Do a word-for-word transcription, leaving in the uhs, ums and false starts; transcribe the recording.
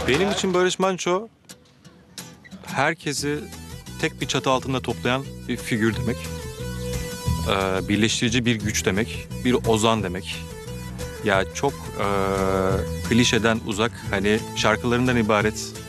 Benim için Barış Manço herkesi tek bir çatı altında toplayan bir figür demek. Ee, birleştirici bir güç demek, bir ozan demek. Ya çok e, klişeden uzak, hani şarkılarından ibaret